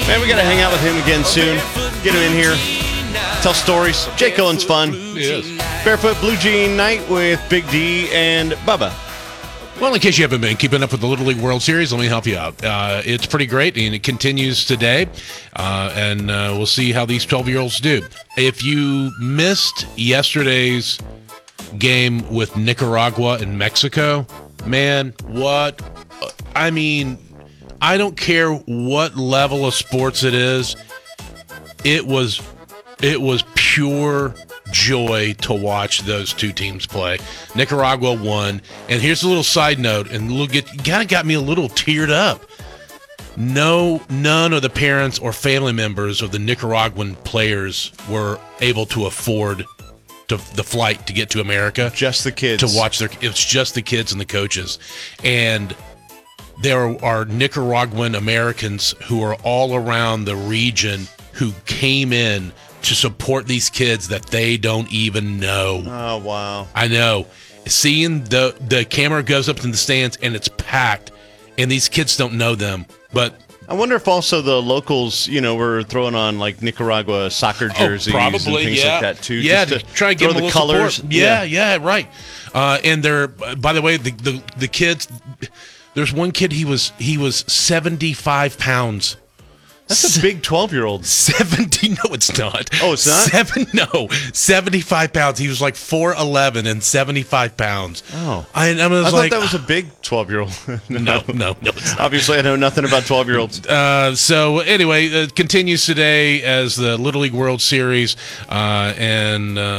Man, we got to hang out with him again soon. Get him in here. Tell stories. Jake Owen's fun. Yes. Barefoot Blue Jean Night with Big D and Bubba. Well, in case you haven't been keeping up with the Little League World Series, let me help you out. It's pretty great, and it continues today, and we'll see how these 12-year-olds do. If you missed yesterday's game with Nicaragua and Mexico, man, what? I mean, I don't care what level of sports it is. It was pure joy to watch those two teams play. Nicaragua won, and here's a little side note, and kind of got me a little teared up. None of the parents or family members of the Nicaraguan players were able to afford the flight to get to America. Just the kids. To watch it's just the kids and the coaches. And there are Nicaraguan Americans who are all around the region who came in to support these kids that they don't even know. Oh, wow. I know. Seeing the camera goes up in the stands and it's packed, and these kids don't know them. But I wonder if also the locals, were throwing on like Nicaragua soccer jerseys probably, and things like that too. Yeah, just to try and give them the a little colors. support. Yeah, right. And they're, by the way, the kids. There's one kid. He was 75 pounds. That's a big 12-year-old. 70? No, it's not. Oh, it's not? 75 pounds. He was like 4'11" and 75 pounds. Oh. I thought that was a big 12-year-old. No. Obviously, I know nothing about 12-year-olds. So anyway, it continues today as the Little League World Series, and